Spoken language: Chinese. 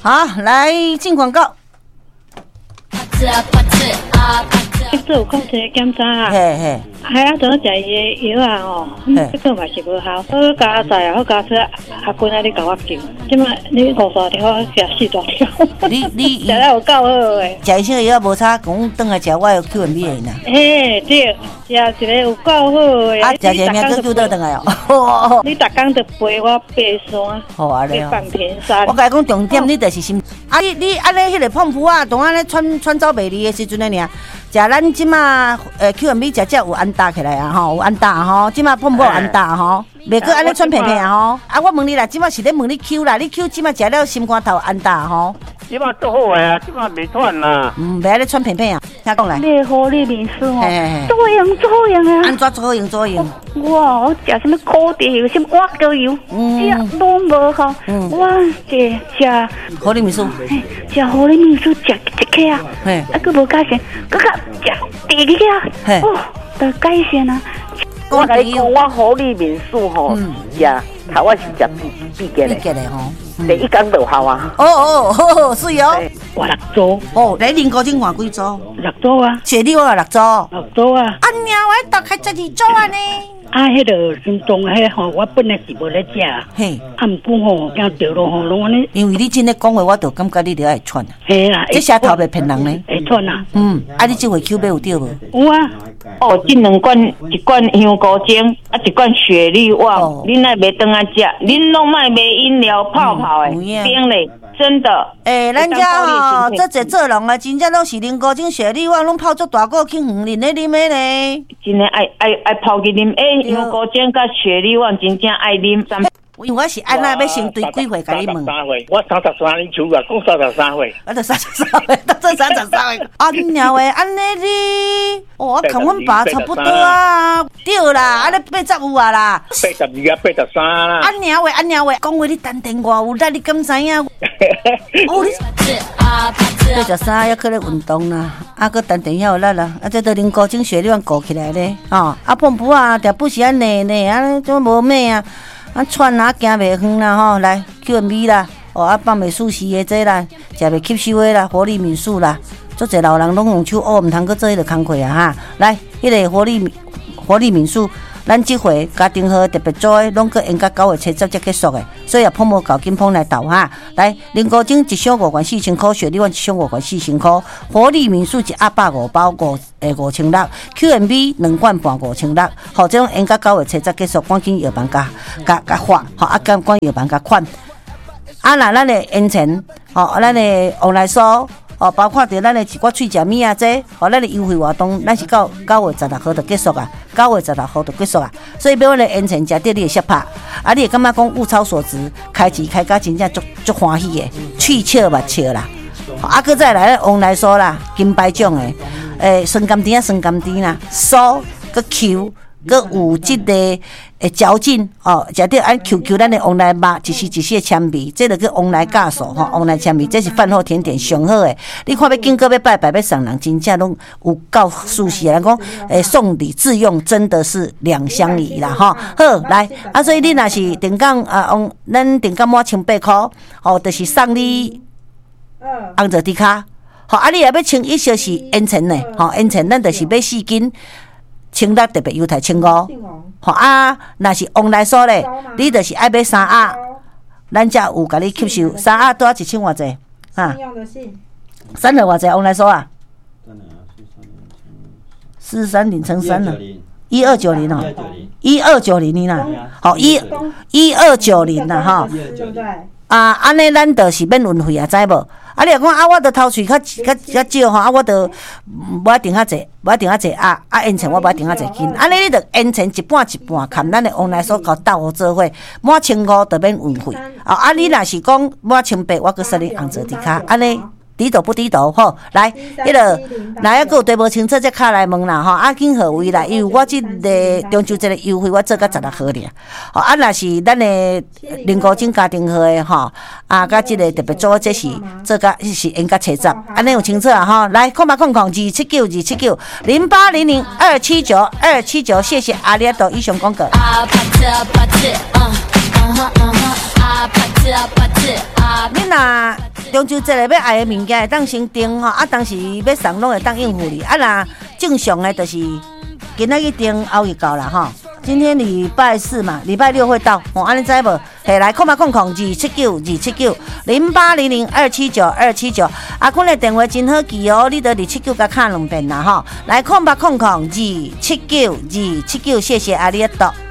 好，来进广告。 这有空一检查啊， 嘿嘿， 还要怎么食伊的药啊？哦，这个嘛是无效。我加在啊，我加出阿君啊，你甲我救。即摆你5大条，食4大条。 你食了有够好诶。 食医生的药无差，讲转来食我的 Q&B 的呢。 嘿，对，食一个有够好诶。 啊，食一个命佫倒转来哦。 你逐工就陪我爬山， 好啊咧。 爬半片山。 我甲你讲重点，你就是心。啊，你安尼迄个碰夫啊，当安尼穿走袂离的时阵呢，尔，食咱即马Q&B 食有安搭起来啊吼，有安搭吼，即马碰夫有安搭吼，袂过安尼穿平平啊吼。啊，我问你啦，即马是咧问你 Q 啦，你 Q 即马食了心肝头安搭吼。 即马做好诶啊，即马袂喘啦。 袂安尼穿平平啊，听讲来。 你好，你面试哦，做用啊。 安怎做用用？ 哇，我食什么烤地油，什么花椒油，拢无好。我食好利面酥， 食好利面酥食一克啊，啊，佮无加钱，佮食第二个，哦，就改善啊。 我甲你讲，我好利面酥吼，食头我是食必嘅咧吼， 第一工就好啊。 哦，是哦。 我6组。 哦，你年高金换几组？6 组啊。 雪莉我有6组。 6组啊。 啊，娘，我大概12组啊呢。 啊，迄个心脏迄吼，我本来是无咧食， 嘿， 啊，毋过吼，惊着咯吼，拢安尼。 因为你真咧讲话，我就感觉你着爱喘啊。 嘿啦， 这舌头袂骗人呢。 会喘啊。 啊，你这回 Q 买有对无？ 有啊。 哦，这2罐，一罐香菇精，啊，一罐雪莉旺，恁爱袂当啊食，恁拢卖卖饮料泡泡诶，冰嘞。真的， 咱遮吼，这济做人啊，真正拢是啉高精雪莉旺，拢泡足大个去远啉咧啉的呢。 真诶爱泡去啉，香菇精甲雪莉旺真正爱啉。 因为我是安那要先对几岁甲你问。 33岁，我33，你求啊，讲33岁。 我就33岁，到这33岁。啊，娘诶，安尼你，我看阮爸差不多啊。对啦，安尼80有啊啦。 82啊，83啦。 啊娘诶，讲话你丹田偌有力，你敢知影？哦，你83还可咧运动啦，啊，佮丹田遐有力啦，啊，这都啉高精血量顾起来咧，啊，碰不啊，定不是安内，啊，怎无咩啊？啊，喘啊，行袂远啦吼，来 Q&B 啦，哦，啊，放袂舒适的这啦，食袂吸收的啦，活力敏素啦，足侪老人拢用手毋通去做迄个工课啊哈，来，迄个活力敏素，咱即回家庭号特别做的，拢搁延到9月7日才结束的，所以也碰无搞紧碰来斗哈，来，零高精1箱5罐4000块，雪莉丸1箱5罐4000块，活力敏素1盒5包5600 ，Q&B 2罐半5600，好，这种延到9月7日结束，赶紧药房加发，好啊，赶药房加款。啊，那咱的烟尘，哦，咱的往来素，哦，包括着咱的一寡喙食物啊，这，哦，咱的优惠活动，咱是到9月16号就结束啊，9月16号就结束啊，所以买阮的烟尘食着你会适拍，啊，你会感觉讲物超所值，开钱开甲真正足欢喜的，喙笑目笑啦，啊，搁再来往来素啦，金牌奖的，酸甘甜啦，素搁 Q。佮有即个嚼劲哦，食着按 QQ 咱的往来肉，一丝的纤维，这个叫往来酵素吼，往来纤维，这是饭后甜点上好的。你看要经过要拜拜要送人，真正拢有够舒适。人讲送礼自用真的是2相宜啦哈。好来啊，所以你若是定岗啊，咱定岗满1800块，哦，就是送你红泽迪卡。好啊，你也要清1小时烟尘呢，吼烟尘咱就是买4斤。清力特别优待150，吼啊，若是往来素咧，你就是爱买3盒，咱才有甲你吸收3盒多1000偌济啊？3了偌济往来素啊？430乘3了，1290哦，1290啦，好1290啦哈。啊，安尼咱就是免运费啊，知无？啊，你若讲啊，我着头喙较少吼，啊，我着无一定较济，啊，烟尘我无一定较济斤，安尼你着烟尘一半，看咱的往来所搞斗做伙，满1500着免运费。啊，你若是讲满1800，我搁送你红泽迪卡，安尼。低头不低头吼，来，迄个，来还佫有对无清楚，这卡来问啦吼，啊，紧何位啦？因为我即个中秋节的优惠，我做到16号尔。吼，啊，若是咱的零高精家庭号的吼，啊，甲即个特别组，这是做到是延到7十，安尼有清楚啊吼。来，0800279279 0800279279，谢谢阿里阿多以上广告。你若中秋节要爱的物件会当先订吼，啊，当时要送拢会当应付你，啊，若正常的就是今仔日订后日到啦吼。今天礼拜四嘛，礼拜六会到，安尼知无？嘿，来0800-279-279，阿坤的电话真好记哦，你得279甲卡2遍啦吼。来0800-279-279，谢谢阿里阿多。